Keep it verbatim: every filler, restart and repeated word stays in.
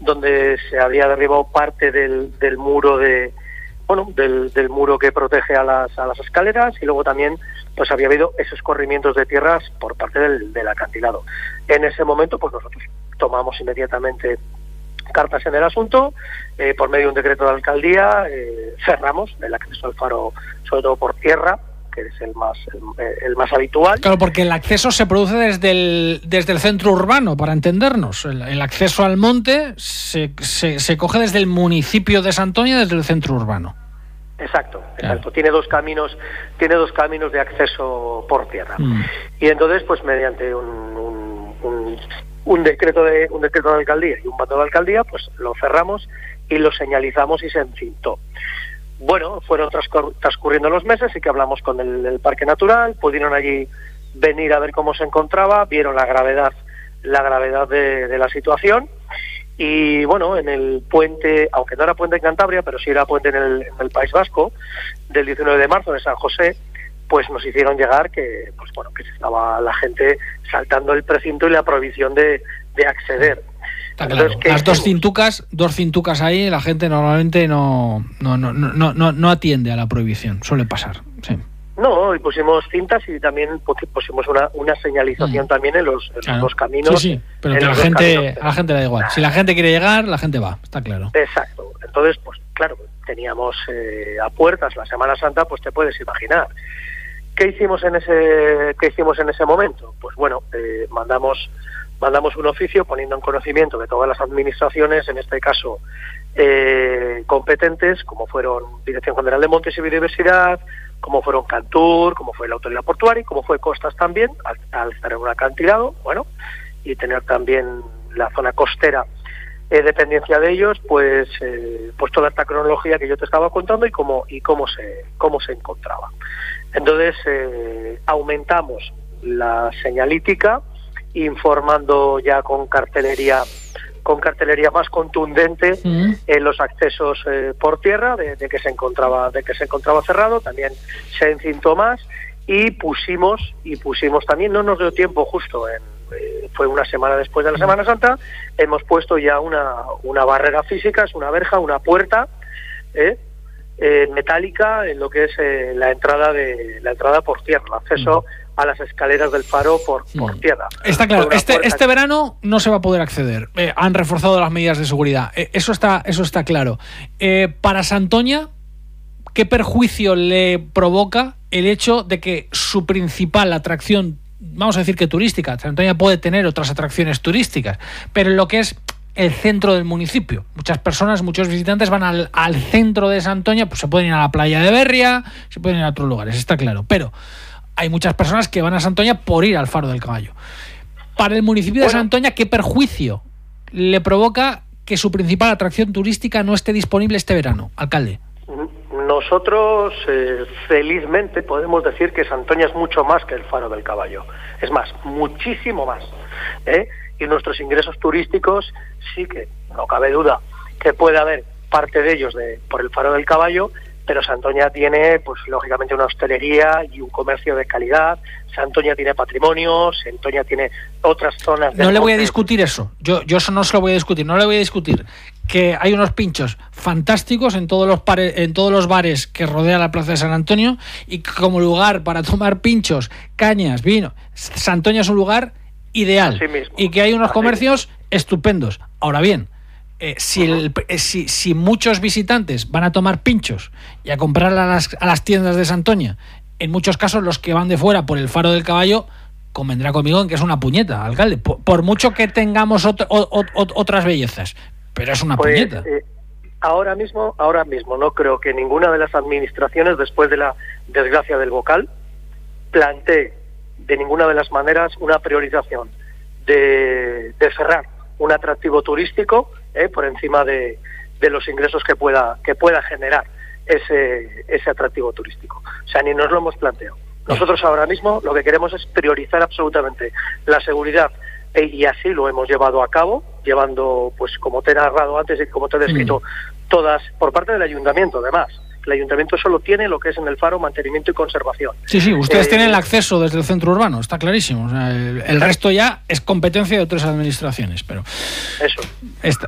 donde se había derribado parte del, del muro de bueno del, del muro que protege a las a las escaleras, y luego también pues había habido esos corrimientos de tierras por parte del, del acantilado. En ese momento pues nosotros tomamos inmediatamente cartas en el asunto, eh, por medio de un decreto de alcaldía eh, cerramos el acceso al faro, sobre todo por tierra, que es el más el, el más habitual. Claro, porque el acceso se produce desde el desde el centro urbano, para entendernos. El, el acceso al monte se, se, se coge desde el municipio de Santoña, desde el centro urbano. Exacto, claro. exacto. Tiene dos caminos, tiene dos caminos de acceso por tierra. Mm. Y entonces, pues mediante un, un, un, un decreto de un decreto de alcaldía y un mando de alcaldía, pues lo cerramos y lo señalizamos y se encintó. Bueno, fueron transcur- transcurriendo los meses y que hablamos con el, el Parque Natural, pudieron allí venir a ver cómo se encontraba, vieron la gravedad, la gravedad de, de la situación, y bueno, en el puente, aunque no era puente en Cantabria, pero sí era puente en el, en el País Vasco, del diecinueve de marzo de San José, pues nos hicieron llegar que, pues bueno, que estaba la gente saltando el precinto y la prohibición de, de acceder. Está claro. Entonces, las dos cintucas, dos cintucas ahí, la gente normalmente no no, no no no no atiende a la prohibición, suele pasar, sí. No, y pusimos cintas y también pusimos una, una señalización mm. también en los, en claro. los caminos. Sí, sí, pero que la gente, caminos, a la gente le da igual. Nah. Si la gente quiere llegar, la gente va, está claro. Exacto. Entonces, pues claro, teníamos eh, a puertas la Semana Santa, pues te puedes imaginar. ¿Qué hicimos en ese qué hicimos en ese momento? Pues bueno, eh, mandamos mandamos un oficio poniendo en conocimiento de todas las administraciones, en este caso eh, competentes, como fueron Dirección General de Montes y Biodiversidad, como fueron Cantur, como fue la Autoridad Portuaria, y como fue Costas también, al, al estar en un acantilado, bueno, y tener también la zona costera eh, dependencia de ellos, pues eh, pues toda esta cronología que yo te estaba contando y cómo y cómo se cómo se encontraba. Entonces eh, aumentamos la señalítica, informando ya con cartelería con cartelería más contundente en mm. eh, los accesos eh, por tierra de, de que se encontraba de que se encontraba cerrado. También se encintó más y pusimos y pusimos también, no nos dio tiempo justo en eh, fue una semana después de la Semana Santa, hemos puesto ya una una barrera física, es una verja, una puerta eh, eh, metálica en lo que es eh, la entrada de la entrada por tierra, el acceso mm. a las escaleras del faro por, por tierra. Está claro, este, este verano no se va a poder acceder. Eh, han reforzado las medidas de seguridad. Eh, eso está, eso está claro. Eh, para Santoña, ¿qué perjuicio le provoca el hecho de que su principal atracción, vamos a decir que turística, Santoña puede tener otras atracciones turísticas, pero en lo que es el centro del municipio, muchas personas, muchos visitantes van al, al centro de Santoña, pues se pueden ir a la playa de Berria, se pueden ir a otros lugares, está claro, pero hay muchas personas que van a Santoña por ir al Faro del Caballo. Para el municipio de bueno, Santoña, ¿qué perjuicio le provoca que su principal atracción turística no esté disponible este verano, alcalde? Nosotros, eh, felizmente, podemos decir que Santoña es mucho más que el Faro del Caballo. Es más, muchísimo más. ¿eh? Y nuestros ingresos turísticos sí que, no cabe duda, que puede haber parte de ellos de por el Faro del Caballo, pero Santoña tiene, pues lógicamente, una hostelería y un comercio de calidad. Santoña tiene patrimonio, Santoña tiene otras zonas. No le voy a discutir eso. Yo, yo eso no se lo voy a discutir. No le voy a discutir que hay unos pinchos fantásticos en todos los pare, en todos los bares que rodean la Plaza de San Antonio, y como lugar para tomar pinchos, cañas, vino, Santoña es un lugar ideal. Así mismo. Y que hay unos Así comercios mismo. estupendos. Ahora bien, Eh, si, el, eh, si, si muchos visitantes van a tomar pinchos y a comprar a las, a las tiendas de Santoña, en muchos casos los que van de fuera por el Faro del Caballo, convendrá conmigo en que es una puñeta, alcalde, por, por mucho que tengamos ot, ot, ot, otras bellezas, pero es una pues, puñeta. Eh, ahora mismo, ahora mismo no creo que ninguna de las administraciones, después de la desgracia del Bocal, plantee de ninguna de las maneras una priorización de, de cerrar un atractivo turístico eh, por encima de, de los ingresos que pueda que pueda generar ese ese atractivo turístico. O sea, ni nos lo hemos planteado. Nosotros ahora mismo lo que queremos es priorizar absolutamente la seguridad, eh, y así lo hemos llevado a cabo, llevando, pues como te he narrado antes y como te he descrito, mm. todas por parte del ayuntamiento, además. El ayuntamiento solo tiene lo que es en el Faro mantenimiento y conservación. Sí, sí, ustedes eh, tienen el acceso desde el centro urbano, está clarísimo. O sea, el, el resto ya es competencia de otras administraciones, pero eso. Esta,